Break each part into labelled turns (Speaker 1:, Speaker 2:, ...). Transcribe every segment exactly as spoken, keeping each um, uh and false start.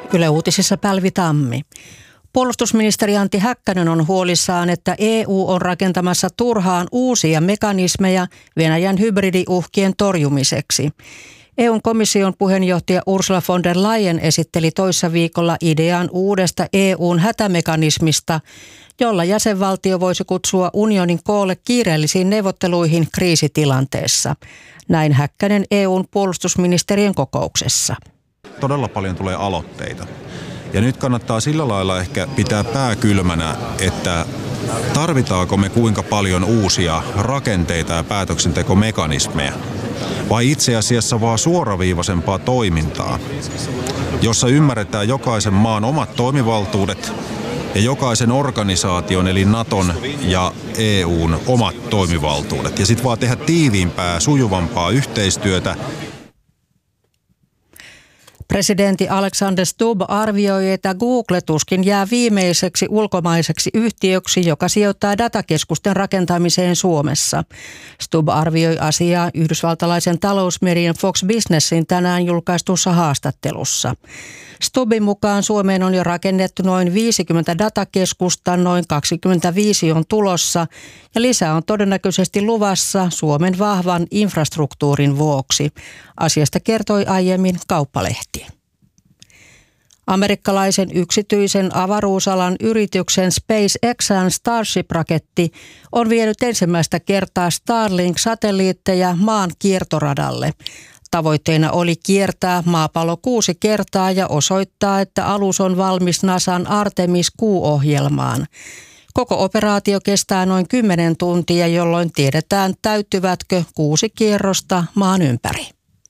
Speaker 1: Yle Uutisissa Päivi Tammi. Puolustusministeri Antti Häkkänen on huolissaan, että E U on rakentamassa turhaan uusia mekanismeja Venäjän hybridiuhkien torjumiseksi. E U:n komission puheenjohtaja Ursula von der Leyen esitteli toissa viikolla idean uudesta E U:n hätämekanismista, jolla jäsenvaltio voisi kutsua unionin koolle kiireellisiin neuvotteluihin kriisitilanteessa. Näin Häkkänen E U:n puolustusministerien kokouksessa.
Speaker 2: Todella paljon tulee aloitteita. Ja nyt kannattaa sillä lailla ehkä pitää pää kylmänä, että tarvitaanko me kuinka paljon uusia rakenteita ja päätöksentekomekanismeja, vai itse asiassa vaan suoraviivaisempaa toimintaa, jossa ymmärretään jokaisen maan omat toimivaltuudet ja jokaisen organisaation eli Naton ja E U:n omat toimivaltuudet. Ja sitten vaan tehdä tiiviimpää, sujuvampaa yhteistyötä.
Speaker 1: Presidentti Alexander Stubb arvioi, että Google tuskin jää viimeiseksi ulkomaiseksi yhtiöksi, joka sijoittaa datakeskusten rakentamiseen Suomessa. Stubb arvioi asiaa yhdysvaltalaisen talousmedian Fox Businessin tänään julkaistussa haastattelussa. Stubbin mukaan Suomeen on jo rakennettu noin viisikymmentä datakeskusta, noin kaksikymmentäviisi on tulossa ja lisää on todennäköisesti luvassa Suomen vahvan infrastruktuurin vuoksi. Asiasta kertoi aiemmin Kauppalehti. Amerikkalaisen yksityisen avaruusalan yrityksen SpaceXn Starship-raketti on vienyt ensimmäistä kertaa Starlink-satelliitteja maan kiertoradalle. Tavoitteena oli kiertää maapallo kuusi kertaa ja osoittaa, että alus on valmis NASAn Artemis kuusi-ohjelmaan. Koko operaatio kestää noin kymmenen tuntia, jolloin tiedetään, täyttyvätkö kuusi kierrosta maan ympäri.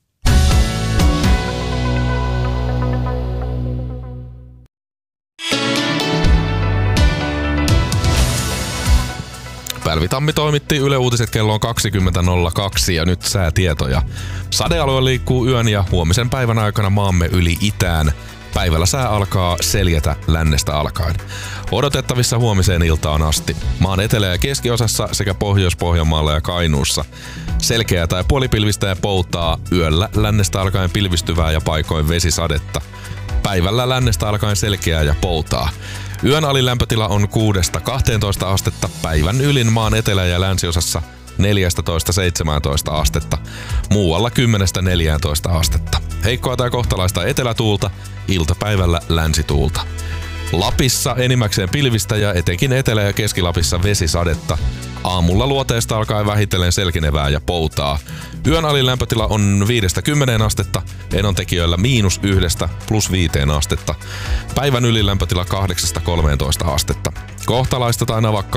Speaker 3: Päivi Tammi toimitti Yle Uutiset kello on kaksikymmentä nolla kaksi ja nyt säätietoja. Sadealue liikkuu yön ja huomisen päivän aikana maamme yli itään. Päivällä sää alkaa seljetä lännestä alkaen. Odotettavissa huomiseen iltaan asti. Maan etelä- ja keskiosassa sekä Pohjois-Pohjanmaalla ja Kainuussa. Selkeää tai puolipilvistä ja poutaa, yöllä lännestä alkaen pilvistyvää ja paikoin vesisadetta. Päivällä lännestä alkaen selkeää ja poutaa. Yön alilämpötila on kuudesta kahteentoista astetta, päivän ylin maan etelä- ja länsiosassa neljätoista seitsemäntoista astetta, muualla kymmenestä neljääntoista astetta. Heikkoa tai kohtalaista etelätuulta, iltapäivällä länsituulta. Lapissa enimmäkseen pilvistä ja etenkin Etelä- ja Keski-Lapissa vesisadetta. Aamulla luoteesta alkaen vähitellen selkinevää ja poutaa. Yön alilämpötila on viidestä kymmeneen astetta, enontekijöillä miinus yhdestä plus viiteen astetta. Päivän ylilämpötila kahdeksasta kolmeentoista astetta. Kohtalaista tai navakkaa